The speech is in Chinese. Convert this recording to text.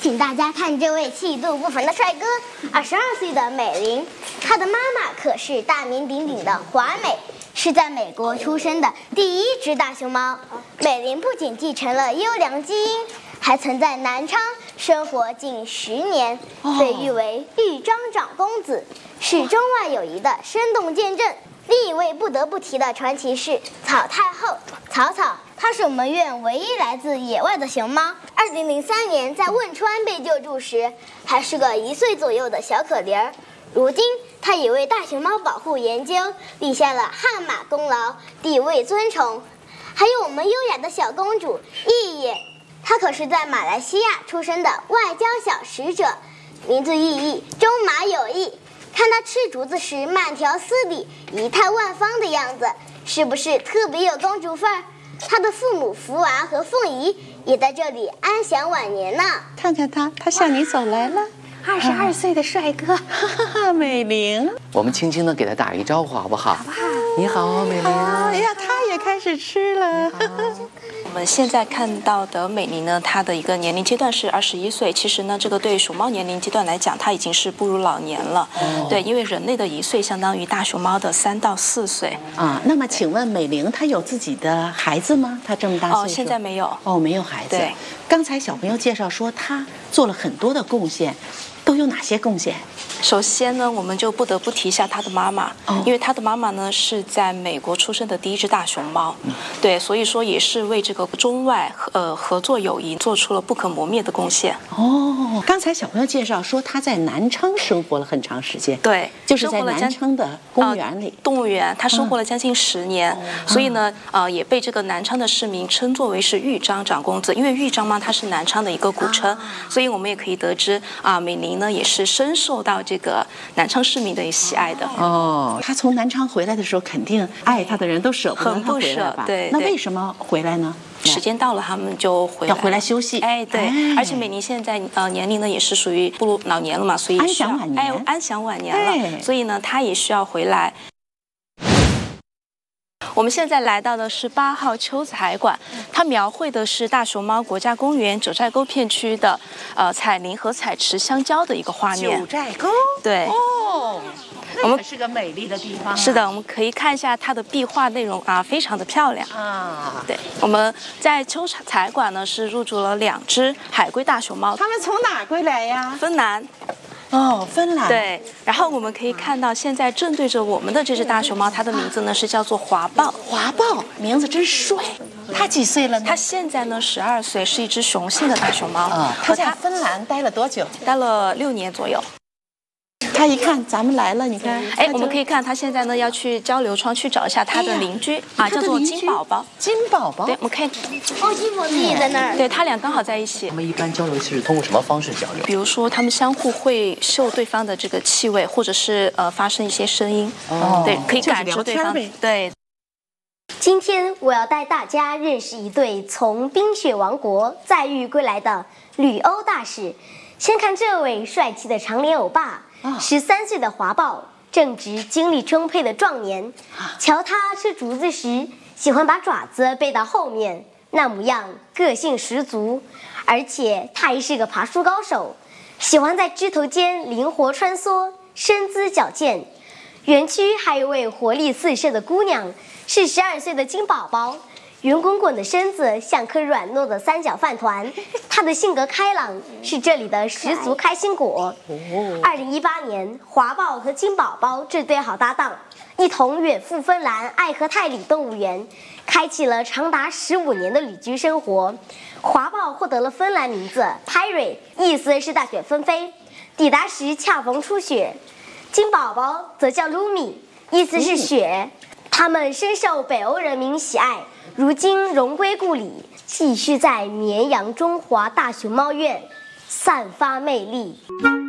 请大家看这位气度不凡的帅哥，22岁的美玲，他的妈妈可是大名鼎鼎的华美，是在美国出生的第一只大熊猫。美玲不仅继承了优良基因，还曾在南昌生活近10年，被誉为豫章长公子，是中外友谊的生动见证。另一位不得不提的传奇是草太后草草，它是我们院唯一来自野外的熊猫。2003年在汶川被救助时，还是个1岁左右的小可怜儿。如今，它已为大熊猫保护研究立下了汗马功劳，地位尊崇。还有我们优雅的小公主熠熠，她可是在马来西亚出生的外交小使者，名字意义中马有意。看她吃竹子时慢条斯理、仪态万方的样子，是不是特别有公主范儿？她的父母福娃和凤仪也在这里安享晚年呢。 看看他向你走来了，22岁的帅哥，哈哈哈，美玲， 我们轻轻地给他打一个招呼，好不好？好不好？你好，美玲。 哎呀，他也开始吃了。 我们现在看到的美玲呢，她的一个年龄阶段是21岁。其实呢，这个对熊猫年龄阶段来讲，它已经是步入老年了。对，因为人类的1岁相当于大熊猫的3到4岁。 那么请问美玲她有自己的孩子吗？她这么大岁数？ 现在没有。 没有孩子。 对。 刚才小朋友介绍说她做了很多的贡献，都有哪些贡献？ 首先呢，我们就不得不提一下他的妈妈，因为他的妈妈呢是在美国出生的第一只大熊猫，对，所以说也是为这个中外合作友谊做出了不可磨灭的贡献。 刚才小朋友介绍说他在南昌生活了很长时间， 对， 就是在南昌的公园里， 动物园，他生活了将近10年，所以呢，也被这个南昌的市民称作为是豫章长公子，因为豫章嘛，它是南昌的一个古称，所以我们也可以得知美玲呢也是深受到这个南昌市民的喜爱的。 他从南昌回来的时候，肯定爱他的人都舍不得他回来吧？ 对， 那为什么回来呢？ 时间到了，他们就要回来休息。 对，而且美玲现在年龄呢也是属于步入老年了嘛，所以安享晚年， 安享晚年了，所以呢，她也需要回来。我们现在来到的是8号秋彩馆，它描绘的是大熊猫国家公园九寨沟片区的彩林和彩池相交的一个画面。 九寨沟， 对。 我们是个美丽的地方。 是的，我们可以看一下它的壁画内容非常的漂亮对，我们在秋彩馆呢是入住了2只海龟大熊猫。 它们从哪归来呀？ 芬兰。 芬兰。 对，然后我们可以看到，现在正对着我们的这只大熊猫，它的名字呢是叫做华豹。 华豹，名字真帅。它几岁了呢？ 它现在呢12岁，是一只雄性的大熊猫。 它在芬兰待了多久？ 待了6年左右。 他一看咱们来了，你看， 我们可以看他现在呢要去交流窗去找一下他的邻居叫做金宝宝。 金宝宝， 对，我们看， 金宝宝也在那儿。 对，他俩刚好在一起。 他们一般交流是通过什么方式交流？ 比如说，他们相互会嗅对方的这个气味，或者是发生一些声音。对，可以感知对方。对。 今天我要带大家认识一对从冰雪王国再遇归来的旅欧大使。先看这位帅气的长脸欧巴。13岁的华豹正值精力充沛的壮年，瞧他吃竹子时喜欢把爪子背到后面，那模样个性十足。而且他还是个爬树高手，喜欢在枝头间灵活穿梭，身姿矫健。园区还有一位活力四射的姑娘，是12岁的金宝宝。圆滚滚的身子像颗软糯的3角饭团，她的性格开朗，是这里的十足开心果。2018年，华豹和金宝宝这对好搭档，一同远赴芬兰爱荷泰里动物园，开启了长达15年的旅居生活。华豹获得了芬兰名字 Pyre， 意思是大雪纷飞，抵达时恰逢初雪。金宝宝则叫 Lumi， 意思是雪。他们深受北欧人民喜爱，如今荣归故里，继续在绵阳中华大熊猫院散发魅力。